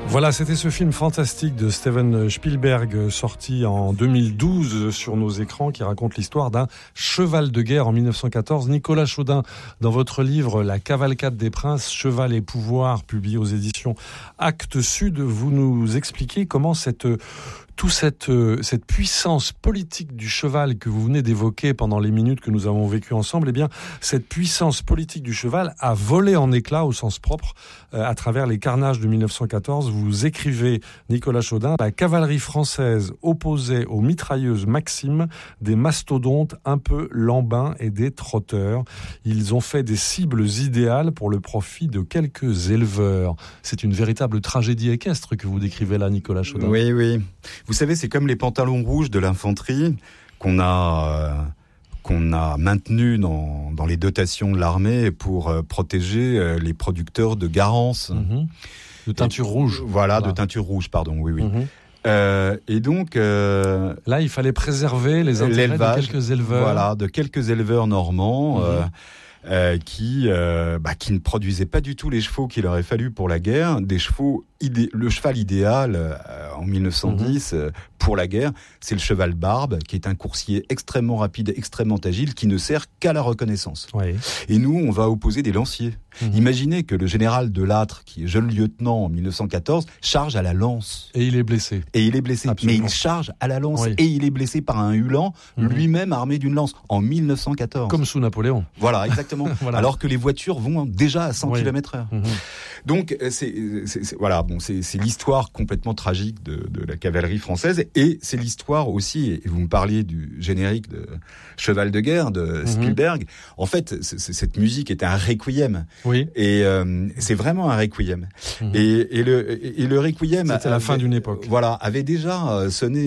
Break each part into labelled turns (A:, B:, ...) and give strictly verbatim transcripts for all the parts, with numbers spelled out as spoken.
A: Voilà, c'était ce film fantastique de Steven Spielberg sorti en deux mille douze sur nos écrans qui raconte l'histoire d'un cheval de guerre en mille neuf cent quatorze. Nicolas Chaudin, dans votre livre La cavalcade des princes, cheval et pouvoir, publié aux éditions Actes Sud, vous nous expliquez comment cette toute cette, cette puissance politique du cheval que vous venez d'évoquer pendant les minutes que nous avons vécues ensemble, eh bien, cette puissance politique du cheval a volé en éclats au sens propre euh, à travers les carnages de mille neuf cent quatorze. Vous écrivez, Nicolas Chaudin, la cavalerie française opposait aux mitrailleuses Maxim des mastodontes un peu lambins et des trotteurs. Ils ont fait des cibles idéales pour le profit de quelques éleveurs. C'est une véritable tragédie équestre que vous décrivez là, Nicolas Chaudin.
B: Oui, oui. Vous savez, c'est comme les pantalons rouges de l'infanterie qu'on a, euh, qu'on a maintenus dans, dans les dotations de l'armée pour euh, protéger euh, les producteurs de garance.
A: Mmh. De teinture et, rouge.
B: Voilà, voilà, de teinture rouge, pardon, oui, oui.
A: Mmh.
B: Euh, et donc... Euh,
A: là, il fallait préserver les intérêts de quelques éleveurs.
B: Voilà, de quelques éleveurs normands... Mmh. Euh, Euh, qui euh, bah, qui ne produisaient pas du tout les chevaux qu'il aurait fallu pour la guerre, des chevaux idé- le cheval idéal euh, en mille neuf cent dix mmh. euh, pour la guerre, c'est le cheval Barbe, qui est un coursier extrêmement rapide, extrêmement agile, qui ne sert qu'à la reconnaissance.
A: Oui.
B: Et nous, on va opposer des lanciers. Mmh. Imaginez que le général de Lattre, qui est jeune lieutenant en mille neuf cent quatorze, charge à la lance.
A: Et il est blessé.
B: Et il est blessé. Absolument. Mais il charge à la lance. Oui. Et il est blessé par un Ulan, mmh. lui-même armé d'une lance, en mille neuf cent quatorze.
A: Comme sous Napoléon.
B: Voilà, exactement. Voilà. Alors que les voitures vont déjà à cent oui. kilomètres heure. Mmh. Donc, c'est, c'est, c'est, voilà, bon, c'est, c'est l'histoire complètement tragique de, de la cavalerie française. Et c'est l'histoire aussi, et vous me parliez du générique de Cheval de guerre de Spielberg. Mmh. En fait, c'est, c'est, cette musique était un requiem.
A: Oui.
B: Et euh, c'est vraiment un requiem. Mmh. Et, et, le, et, et le requiem...
A: C'était
B: avait,
A: la fin d'une époque.
B: Voilà, avait déjà sonné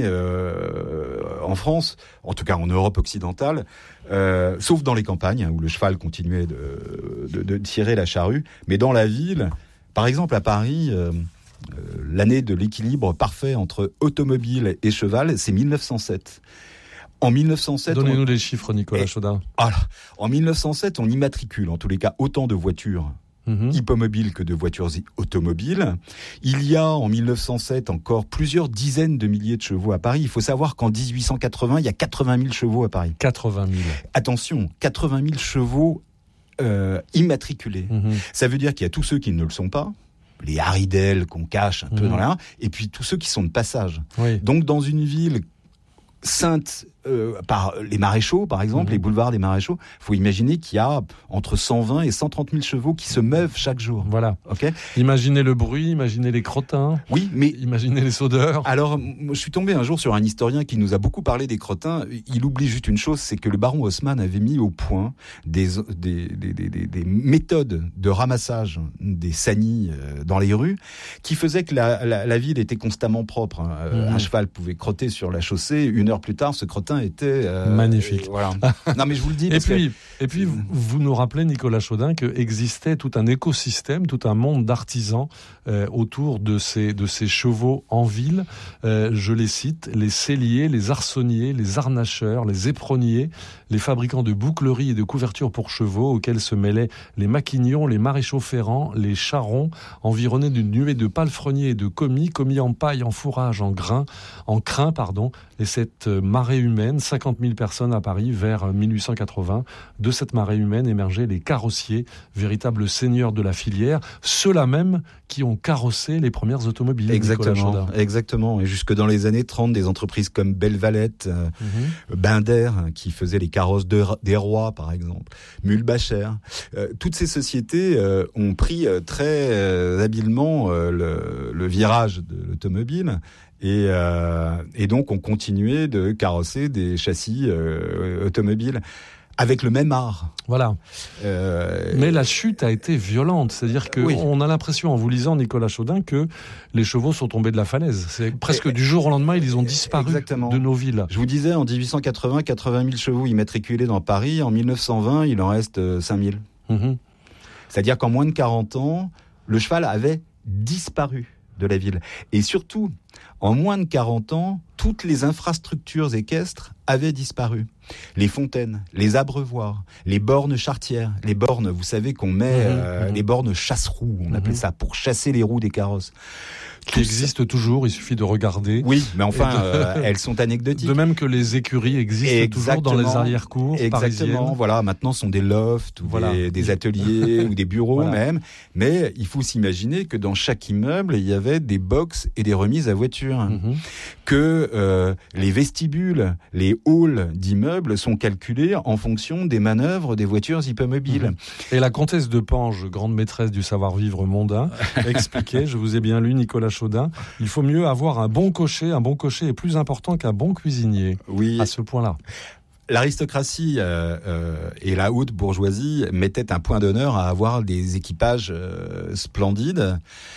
B: euh, en France, en tout cas en Europe occidentale, Euh, sauf dans les campagnes, où le cheval continuait de, de, de tirer la charrue. Mais dans la ville, par exemple à Paris, euh, euh, l'année de l'équilibre parfait entre automobile et cheval, c'est mille neuf cent sept. En mille neuf cent sept...
A: Donnez-nous
B: on...
A: les chiffres, Nicolas Chaudin.
B: Ah, en mille neuf cent sept, on immatricule, en tous les cas, autant de voitures Mmh. hippomobiles que de voitures automobiles. Il y a en mille neuf cent sept encore plusieurs dizaines de milliers de chevaux à Paris. Il faut savoir qu'en dix-huit cent quatre-vingts, il y a quatre-vingt mille chevaux à Paris.
A: quatre-vingt mille.
B: Attention, quatre-vingt mille chevaux euh, immatriculés. Mmh. Ça veut dire qu'il y a tous ceux qui ne le sont pas, les haridelles qu'on cache un mmh. peu dans l'air, et puis tous ceux qui sont de passage.
A: Oui.
B: Donc dans une ville sainte euh, par les maréchaux, par exemple, mmh. les boulevards des maréchaux, il faut imaginer qu'il y a entre cent vingt et cent trente mille chevaux qui se meuvent chaque jour.
A: Voilà.
B: Okay.
A: Imaginez le bruit, imaginez les crottins.
B: Oui, mais...
A: Imaginez les odeurs.
B: Alors, je suis tombé un jour sur un historien qui nous a beaucoup parlé des crottins. Il oublie juste une chose, c'est que le baron Haussmann avait mis au point des, des, des, des, des, des méthodes de ramassage des sanis dans les rues qui faisaient que la, la, la ville était constamment propre. Mmh. Un cheval pouvait crotter sur la chaussée. Une heure plus tard, ce crottin était... Euh,
A: magnifique.
B: Euh, voilà. Non, mais je vous le dis.
A: Et
B: parce
A: puis,
B: que...
A: et puis vous, vous nous rappelez, Nicolas Chaudin, que existait tout un écosystème, tout un monde d'artisans euh, autour de ces, de ces chevaux en ville. Euh, je les cite, les selliers, les arçonniers, les harnacheurs, les éperonniers, les fabricants de boucleries et de couvertures pour chevaux, auxquels se mêlaient les maquignons, les maréchaux ferrants, les charrons, environnés d'une nuée de palefreniers et de commis, commis en paille, en fourrage, en grain, en crin, pardon, et cette marée humaine, cinquante mille personnes à Paris vers mille huit cent quatre-vingts. De cette marée humaine émergeaient les carrossiers, véritables seigneurs de la filière, ceux-là même qui ont carrossé les premières automobiles.
B: Exactement, exactement. Et jusque dans les années trente, des entreprises comme Belvalette, euh, mmh. Binder, qui faisaient les carrosses de, des rois, par exemple, Mulbacher. Euh, toutes ces sociétés euh, ont pris euh, très euh, habilement euh, le, le virage de l'automobile. Et, euh, et donc, on continuait de carrosser des châssis euh, automobiles avec le même art.
A: Voilà.
B: Euh...
A: Mais la chute a été violente. C'est-à-dire qu'on oui. a l'impression, en vous lisant, Nicolas Chaudin, que les chevaux sont tombés de la falaise. C'est presque et, du jour au lendemain, ils ont disparu exactement. de nos villes.
B: Je vous disais, en dix-huit cent quatre-vingts, quatre-vingt mille chevaux immatriculés dans Paris. En mille neuf cent vingt, il en reste cinq mille. Mmh. C'est-à-dire qu'en moins de quarante ans, le cheval avait disparu de la ville. Et surtout, en moins de quarante ans, toutes les infrastructures équestres avaient disparu. Les fontaines, les abreuvoirs, les bornes charretières, les bornes, vous savez qu'on met, mmh, euh, mmh. les bornes chasse-roues, on mmh. appelait ça, pour chasser les roues des carrosses.
A: Qui existent toujours, il suffit de regarder.
B: Oui, mais enfin, de... euh, elles sont anecdotiques.
A: De même que les écuries existent exactement, toujours dans les arrière-cours parisiennes.
B: Exactement, voilà, maintenant ce sont des lofts, ou voilà. des, des ateliers, ou des bureaux voilà. même. Mais il faut s'imaginer que dans chaque immeuble, il y avait des box et des remises à voitures. Mm-hmm. Que euh, les vestibules, les halls d'immeubles sont calculés en fonction des manœuvres des voitures hippomobiles.
A: Mm-hmm. Et la comtesse de Pange, grande maîtresse du savoir-vivre mondain, expliquait, je vous ai bien lu, Nicolas Chaudin, il faut mieux avoir un bon cocher. Un bon cocher est plus important qu'un bon cuisinier.
B: Oui.
A: À ce point-là.
B: L'aristocratie euh, euh, et la haute bourgeoisie mettaient un point d'honneur à avoir des équipages euh, splendides.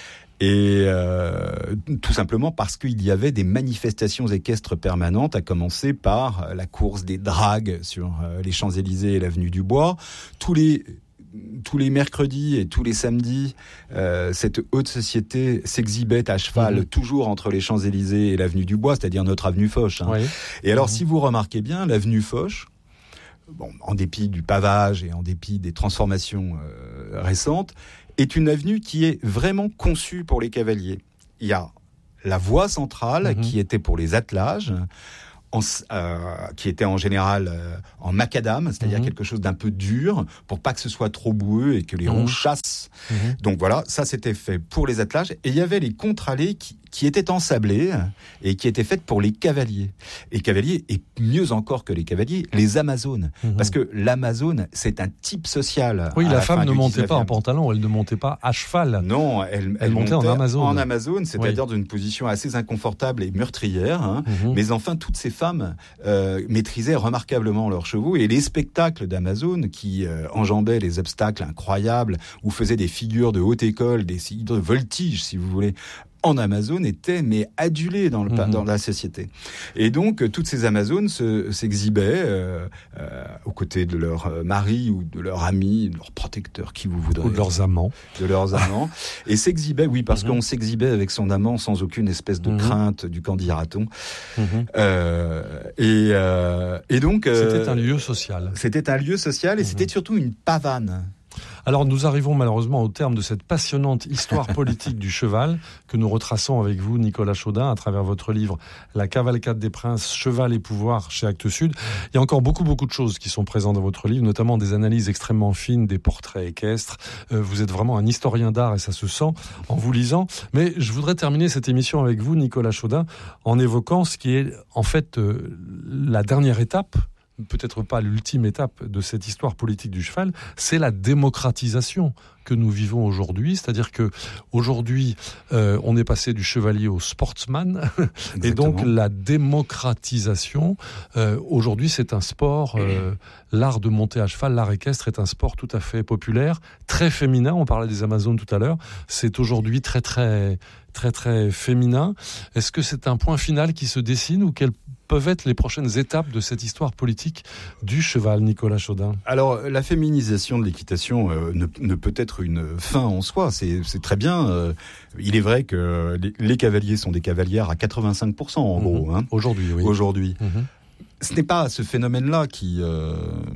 B: Et euh, tout simplement parce qu'il y avait des manifestations équestres permanentes, à commencer par la course des dragues sur euh, les Champs-Élysées et l'avenue du Bois. Tous les Tous les mercredis et tous les samedis, euh, cette haute société s'exhibait à cheval, mmh. toujours entre les Champs-Élysées et l'avenue du Bois, c'est-à-dire notre avenue Foch. Hein. Oui. Et alors, mmh. si vous remarquez bien, l'avenue Foch, bon, en dépit du pavage et en dépit des transformations euh, récentes, est une avenue qui est vraiment conçue pour les cavaliers. Il y a la voie centrale mmh. qui était pour les attelages, En, euh, qui était en général euh, en macadam, c'est-à-dire mmh. quelque chose d'un peu dur, pour pas que ce soit trop boueux et que les ronds mmh. chassent. Mmh. Donc voilà, ça c'était fait pour les attelages. Et il y avait les contre-allées qui, qui étaient ensablées et qui étaient faites pour les cavaliers. Et cavaliers, et mieux encore que les cavaliers, les Amazones. Mmh. Parce que l'Amazone, c'est un type social.
A: Oui, la,
B: la
A: femme ne montait pas en pantalon, elle ne montait pas à cheval.
B: Non, elle, elle,
A: elle montait, montait en Amazone.
B: En Amazone, c'est-à-dire oui. d'une position assez inconfortable et meurtrière. Hein. Mmh. Mais enfin, toutes ces femmes euh, maîtrisaient remarquablement leurs chevaux, et les spectacles d'Amazone qui euh, enjambaient les obstacles incroyables ou faisaient des figures de haute école, des de voltige si vous voulez, en Amazone étaient mais adulés dans, le, mmh. dans la société. Et donc euh, toutes ces Amazones se, s'exhibaient euh, euh, aux côtés de leur euh, mari ou de leur ami, de leur protecteur, qui vous voudrez.
A: Ou de leurs amants.
B: De leurs amants. Et s'exhibaient, oui, parce mmh. qu'on s'exhibait avec son amant sans aucune espèce de mmh. crainte du candidaton. Mmh. Euh, et, euh, et donc...
A: Euh, c'était un lieu social.
B: C'était un lieu social et mmh. c'était surtout une pavane.
A: Alors nous arrivons malheureusement au terme de cette passionnante histoire politique du cheval que nous retraçons avec vous, Nicolas Chaudin, à travers votre livre La cavalcade des princes, cheval et pouvoir chez Actes Sud. Il y a encore beaucoup beaucoup de choses qui sont présentes dans votre livre, notamment des analyses extrêmement fines, des portraits équestres. Euh, vous êtes vraiment un historien d'art et ça se sent en vous lisant. Mais je voudrais terminer cette émission avec vous, Nicolas Chaudin, en évoquant ce qui est en fait euh, la dernière étape, peut-être pas l'ultime étape de cette histoire politique du cheval, c'est la démocratisation que nous vivons aujourd'hui. C'est-à-dire que aujourd'hui, euh, on est passé du chevalier au sportsman. Et donc la démocratisation, euh, aujourd'hui c'est un sport, euh, l'art de monter à cheval, l'art équestre est un sport tout à fait populaire, très féminin. On parlait des Amazones tout à l'heure. C'est aujourd'hui très très très très féminin. Est-ce que c'est un point final qui se dessine ou quelles peuvent être les prochaines étapes de cette histoire politique du cheval, Nicolas Chaudin?
B: Alors, la féminisation de l'équitation euh, ne, ne peut être une fin en soi. C'est, c'est très bien. Euh, il est vrai que les, les cavaliers sont des cavalières à quatre-vingt-cinq pour cent en mmh. gros. Hein,
A: aujourd'hui, oui.
B: Aujourd'hui. Mmh. Ce n'est pas ce phénomène-là qui, euh,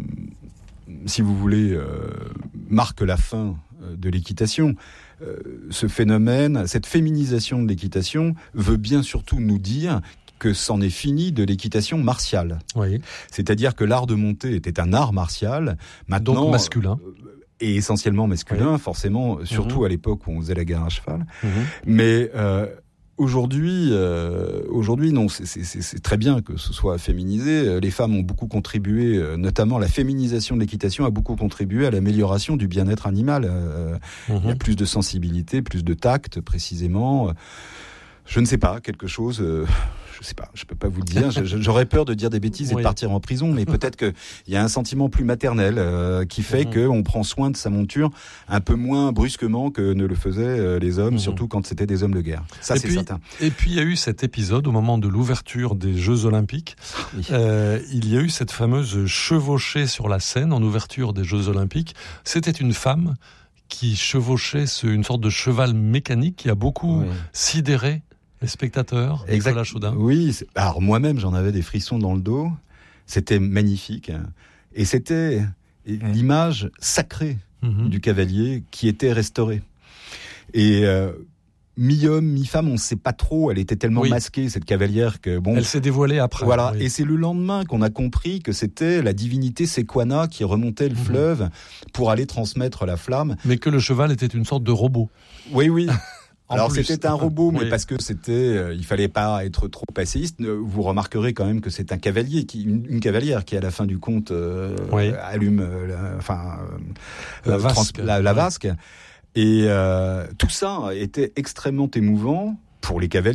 B: si vous voulez, euh, marque la fin de l'équitation. Euh, ce phénomène, cette féminisation de l'équitation veut bien surtout nous dire que c'en est fini de l'équitation martiale. Oui. C'est-à-dire que l'art de monter était un art martial. Maintenant,
A: donc masculin.
B: Et essentiellement masculin, oui. forcément, surtout mmh. à l'époque où on faisait la guerre à cheval. Mmh. Mais euh, aujourd'hui, euh, aujourd'hui, non, c'est, c'est, c'est très bien que ce soit féminisé. Les femmes ont beaucoup contribué, notamment la féminisation de l'équitation a beaucoup contribué à l'amélioration du bien-être animal. Euh, mmh. Il y a plus de sensibilité, plus de tact, précisément. Je ne sais pas, quelque chose... Euh, je sais pas, je peux pas vous le dire. J'aurais peur de dire des bêtises et oui. de partir en prison, mais peut-être qu'il y a un sentiment plus maternel euh, qui fait mmh. qu'on prend soin de sa monture un peu moins brusquement que ne le faisaient euh, les hommes, mmh. surtout quand c'était des hommes de guerre. Ça, et c'est
A: puis,
B: certain.
A: Et puis, il y a eu cet épisode au moment de l'ouverture des Jeux Olympiques. Oui. Euh, il y a eu cette fameuse chevauchée sur la scène en ouverture des Jeux Olympiques. C'était une femme qui chevauchait ce, une sorte de cheval mécanique qui a beaucoup oui. sidéré Les spectateurs,
B: exact.
A: Nicolas Chaudin.
B: Oui, c'est... alors moi-même j'en avais des frissons dans le dos. C'était magnifique et c'était l'image sacrée mmh. du cavalier qui était restaurée. Et euh, mi-homme, mi-femme, on ne sait pas trop. Elle était tellement oui. masquée, cette cavalière, que bon.
A: Elle s'est dévoilée après.
B: Voilà.
A: Oui.
B: Et c'est le lendemain qu'on a compris que c'était la divinité Sequana qui remontait le mmh. fleuve pour aller transmettre la flamme.
A: Mais que le cheval était une sorte de robot.
B: Oui, oui. Alors
A: plus.
B: c'était un robot, mais
A: oui.
B: parce que c'était, euh, il fallait pas être trop passéiste. Vous remarquerez quand même que c'est un cavalier, qui, une, une cavalière qui à la fin du compte euh, oui. allume, euh, la, enfin,
A: euh, la vasque.
B: Trans, la, la vasque. Et euh, tout ça était extrêmement émouvant pour les cavaliers.